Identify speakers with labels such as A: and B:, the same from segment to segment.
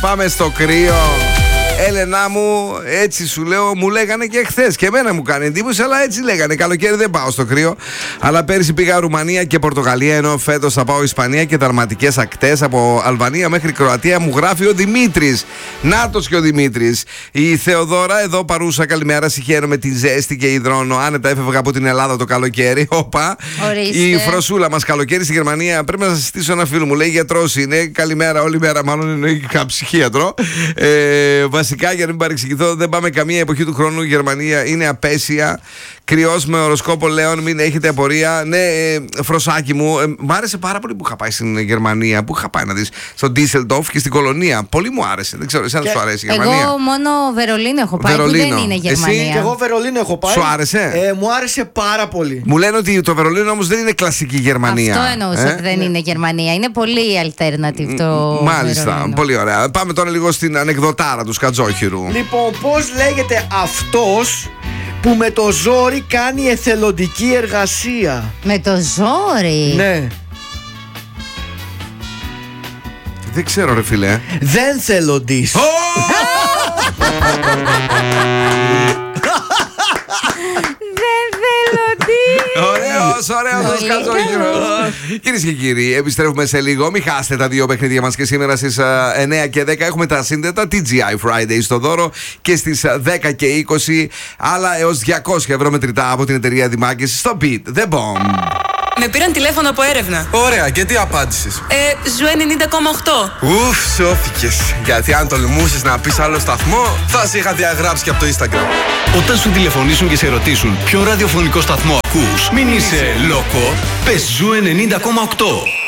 A: Πάμε στο κρύο. Έλενά μου, έτσι σου λέω, μου λέγανε και χθες. Και εμένα μου κάνει εντύπωση, αλλά έτσι λέγανε. Καλοκαίρι δεν πάω στο κρύο. Αλλά πέρυσι πήγα Ρουμανία και Πορτογαλία, ενώ φέτος θα πάω Ισπανία και δραματικές ακτές από Αλβανία μέχρι Κροατία. Μου γράφει ο Δημήτρης. Νάτος και ο Δημήτρης. Η Θεοδώρα, εδώ παρούσα, καλημέρα. Συγχαίρω με τη ζέστη και υδρώνω. Άνετα έφευγα από την Ελλάδα το καλοκαίρι. Όπα. Η Φροσούλα μας, καλοκαίρι στη Γερμανία. Πρέπει να σας συστήσω ένα φίλο μου. Λέει γιατρός είναι. Καλημέρα, όλη μέρα μάλλον είναι ψυχίατρο. Βασικά, για να μην παρεξηγηθώ, δεν πάμε καμία εποχή του χρόνου. Η Γερμανία είναι απέσια. Κρυός με οροσκόπο Λέων, μην έχετε απορία. Ναι, Φροσάκι μου, μ' άρεσε πάρα πολύ που είχα πάει στην Γερμανία. Που είχα πάει να δεις στο Ντίσελντορφ και στην Κολονία. Πολύ μου άρεσε. Δεν ξέρω, εσένα σου αρέσει η Γερμανία?
B: Εγώ μόνο Βερολίνο έχω πάει. Βερολίνο. Που δεν είναι Γερμανία.
C: Εσύ? Εγώ Βερολίνο έχω πάει.
A: Σου άρεσε?
C: Μου άρεσε πάρα πολύ.
A: Μου λένε ότι το Βερολίνο όμως δεν είναι κλασική Γερμανία.
B: Αυτό εννοούσα ότι δεν είναι Γερμανία. Είναι πολύ alternative το.
A: Μάλιστα,
B: Βερολίνο.
A: πολύ ωραία. Πάμε τώρα λίγο στην ανεκδοτάρα του Σκατζόχυρου.
C: Λοιπόν, πώς λέγεται αυτός που με το ζόρι κάνει εθελοντική εργασία?
B: Με το ζόρι?
C: Ναι.
A: Δεν ξέρω ρε φίλε.
C: Δεν θελοντής.
A: Ωραίος ο Σκατζόχυρος. Κυρίες και κύριοι, επιστρέφουμε σε λίγο. Μην χάσετε τα δύο παιχνίδια μας και σήμερα στις 9 και 10 έχουμε τα σύνδετα TGI Friday στο δώρο και στις 10 και 20 άλλα έως 200 ευρώ μετρητά από την εταιρεία Δημάκης στο Beat The Bomb.
D: Με πήραν τηλέφωνο από έρευνα.
E: Ωραία, και τι απάντησες?
D: Ζου 90,8.
E: Ουφ, σώθηκες. Γιατί αν τολμούσες να πεις άλλο σταθμό, θα σε είχα διαγράψει και από το Instagram.
F: Όταν σου τηλεφωνήσουν και σε ρωτήσουν ποιο ραδιοφωνικό σταθμό ακούς, μην είσαι λόκο, πες Ζου 90,8.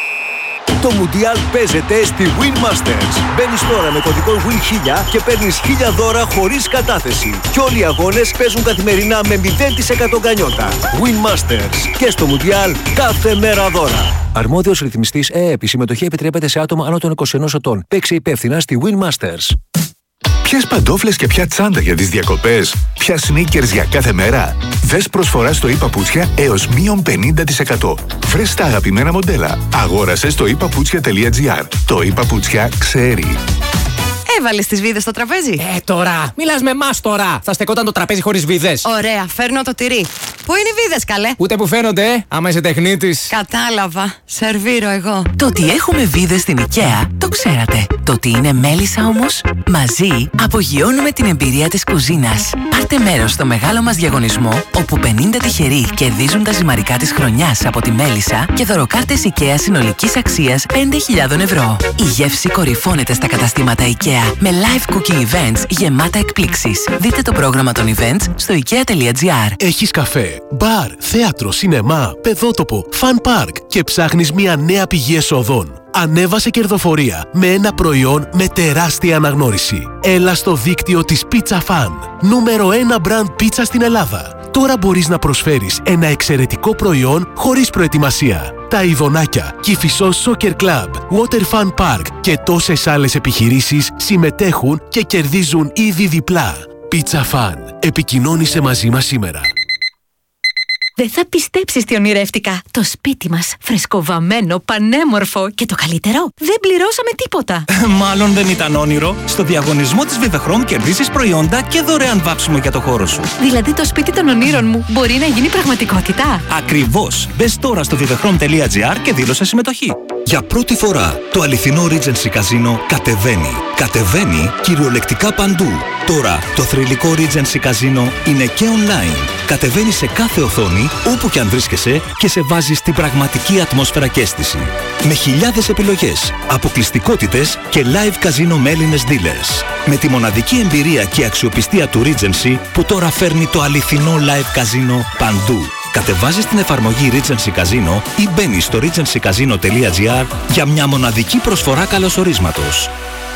G: Το Μουντιάλ παίζεται στη Win Masters. Μπαίνεις τώρα με κωδικό WIN1000 και παίρνεις 1000 δώρα χωρίς κατάθεση. Και όλοι οι αγώνες παίζουν καθημερινά με 0% γκανιότα. Win Masters. Και στο Μουντιάλ κάθε μέρα δώρα. Αρμόδιος ρυθμιστής ΕΕΠ. Η συμμετοχή επιτρέπεται σε άτομα άνω των 21 ετών. Παίξε υπεύθυνα στη Win Masters.
H: Ποιες παντόφλες και ποια τσάντα για τις διακοπές? Ποια sneakers για κάθε μέρα? Δες προσφορά στο ePaputsια έως μείον 50%. Βρες τα αγαπημένα μοντέλα. Αγόρασε στο ePaputsια.gr. Το ePaputsια ξέρει.
D: Έβαλες τις βίδες στο τραπέζι?
I: Τώρα! Μιλάς με εμάς τώρα! Θα στεκόταν το τραπέζι χωρίς βίδες.
D: Ωραία, φέρνω το τυρί. Πού είναι οι βίδες, καλέ?
I: Ούτε που φαίνονται, άμα είσαι τεχνίτης.
D: Κατάλαβα. Σερβίρω εγώ.
J: Το ότι έχουμε βίδες στην IKEA, το ξέρατε. Το ότι είναι μέλισσα όμως, μαζί απογειώνουμε την εμπειρία της κουζίνας. Πάρτε μέρος στο μεγάλο μας διαγωνισμό, όπου 50 τυχεροί κερδίζουν τα ζυμαρικά της χρονιάς από τη μέλισσα και δωροκάρτες IKEA συνολικής αξίας 5.000 ευρώ. Η γεύση κορυφώνεται στα καταστήματα IKEA με live cooking events γεμάτα εκπλήξεις. Δείτε το πρόγραμμα των events στο ikea.gr.
K: Έχεις καφέ, μπαρ, θέατρο, σινεμά, παιδότοπο, fun park και ψάχνεις μια νέα πηγή εσόδων? Ανέβασε κερδοφορία με ένα προϊόν με τεράστια αναγνώριση. Έλα στο δίκτυο της Pizza Fan. Νούμερο 1 brand πίτσα στην Ελλάδα. Τώρα μπορείς να προσφέρεις ένα εξαιρετικό προϊόν χωρίς προετοιμασία. Τα Ιδονάκια, Κηφισός Soccer Club, Water Fun Park και τόσες άλλες επιχειρήσεις συμμετέχουν και κερδίζουν ήδη διπλά. Pizza Fan. Επικοινώνησε μαζί μας σήμερα.
L: Δεν θα πιστέψεις τι ονειρεύτηκα. Το σπίτι μας, φρεσκοβαμμένο, πανέμορφο και το καλύτερο, δεν πληρώσαμε τίποτα.
M: Μάλλον δεν ήταν όνειρο. Στο διαγωνισμό της Vivechrome κερδίσεις προϊόντα και δωρεάν βάψιμο για το χώρο σου.
L: Δηλαδή το σπίτι των ονείρων μου μπορεί να γίνει πραγματικότητα.
M: Ακριβώς. Μπες τώρα στο vivechrome.gr και δήλωσε συμμετοχή.
F: Για πρώτη φορά, το αληθινό Regency Casino κατεβαίνει. Κατεβαίνει κυριολεκτικά παντού. Τώρα, το θρυλικό Regency Casino είναι και online. Κατεβαίνει σε κάθε οθόνη, όπου και αν βρίσκεσαι, και σε βάζει στην πραγματική ατμόσφαιρα και αίσθηση. Με χιλιάδες επιλογές, αποκλειστικότητες και live casino με Έλληνες dealers. Με τη μοναδική εμπειρία και αξιοπιστία του Regency, που τώρα φέρνει το αληθινό live casino παντού. Κατεβάζεις την εφαρμογή Regency Casino ή μπαίνεις στο regencycasino.gr για μια μοναδική προσφορά καλωσορίσματος.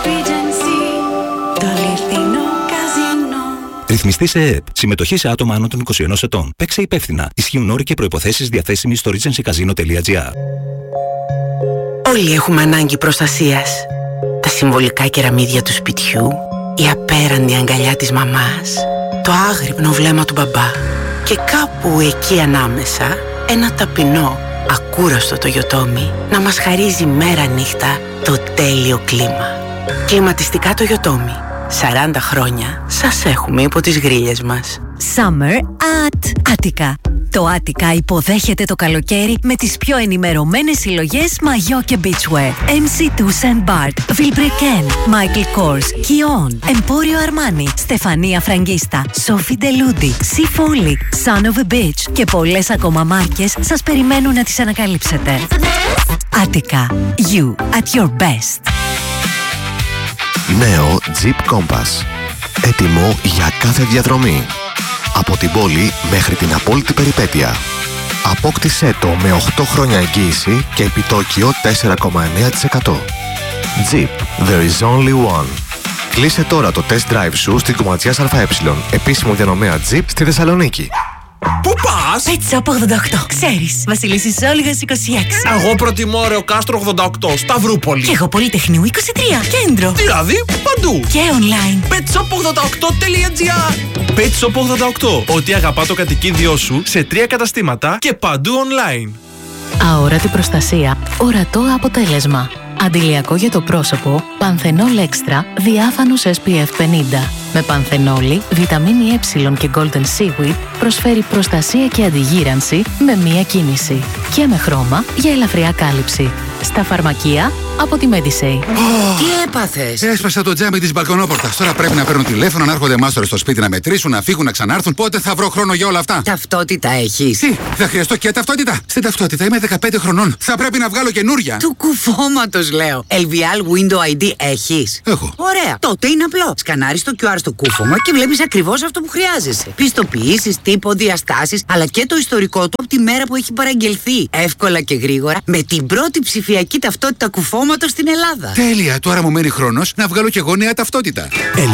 N: Το αληθινό καζίνο.
F: Ρυθμιστής ΕΕΠ. Συμμετοχή σε άτομα άνω των 21 ετών. Παίξε υπεύθυνα. Ισχύουν όροι και προϋποθέσεις διαθέσιμοι στο regencycasino.gr.
O: Όλοι έχουμε ανάγκη προστασίας. Τα συμβολικά κεραμίδια του σπιτιού, η απέραντη αγκαλιά της μαμάς, το άγρυπνο βλέμμα του μπαμπά και κάπου εκεί ανάμεσα ένα ταπεινό, ακούραστο Toyotomi να μας χαρίζει μέρα νύχτα το τέλειο κλίμα. Κλιματιστικά το Yotomi. 40 χρόνια σας έχουμε υπό τις γρίλες μας.
L: Summer at Attica. Το Attica υποδέχεται το καλοκαίρι με τις πιο ενημερωμένες συλλογές μαγιό και beachwear. MC2 Saint Bart, Vilebrequin, Michael Kors, Kion, Emporio Armani, Στεφανία Φραγκίστα, Sophie Deludi, Sea Folly, Son of a Beach και πολλές ακόμα μάρκες σας περιμένουν να τις ανακαλύψετε. Attica. You at your best.
P: Νέο Jeep Compass. Έτοιμο για κάθε διαδρομή. Από την πόλη μέχρι την απόλυτη περιπέτεια. Απόκτησέ το με 8 χρόνια εγγύηση και επιτόκιο 4,9%. Jeep. There is only one. Κλείσε τώρα το test drive σου στην Κομματζιάς ΑΕ, επίσημο διανομέα Jeep στη Θεσσαλονίκη.
Q: Πού πας?
L: Pet Shop 88. Ξέρεις, Βασιλίσσης Όλγας 26.
Q: Εγώ προτιμώ Ρεοκάστρο 88, Σταυρούπολη.
L: Και εγώ Πολυτεχνείου 23, κέντρο.
Q: Δηλαδή, παντού.
L: Και online.
Q: petshop88.gr.
R: Pet Shop 88. Ό,τι αγαπά το κατοικίδιό σου σε 3 καταστήματα και παντού online.
S: Αόρατη προστασία, ορατό αποτέλεσμα. Αντιλιακό για το πρόσωπο, Πανθενόλ Extra, διάφανος SPF 50. Με πανθενόλη, βιταμίνη Ε και Golden Seaweed προσφέρει προστασία και αντιγύρανση με μία κίνηση. Και με χρώμα για ελαφριά κάλυψη. Στα φαρμακεία από τη Medisay.
T: Τι έπαθες?
U: Έσπασα το τζάμι της μπαλκονόπορτας. Τώρα πρέπει να παίρνουν τηλέφωνο, να έρχονται μάστορες στο σπίτι να μετρήσουν, να φύγουν, να ξανάρθουν. Πότε θα βρω χρόνο για όλα αυτά?
T: Ταυτότητα έχεις?
U: Τι, θα χρειαστώ και ταυτότητα? Στην ταυτότητα είμαι 15 χρονών. Θα πρέπει να βγάλω καινούρια.
T: Του κουφώματος λέω. LVL Window ID έχεις?
U: Έχω.
T: Ωραία. Τότε είναι απλό. Σκανάρεις το QR στο κούφωμα και βλέπεις ακριβώς αυτό που χρειάζεσαι. Πιστοποιήσεις, τύπο, διαστάσεις, αλλά και το ιστορικό του από τη μέρα που έχει παραγγελθεί. Εύκολα και γρήγορα με την πρώτη ψηφιακή ταυτότητα κουφώματος στην Ελλάδα.
U: Τέλεια. Τώρα μου μένει χρόνος να βγάλω κι εγώ νέα ταυτότητα.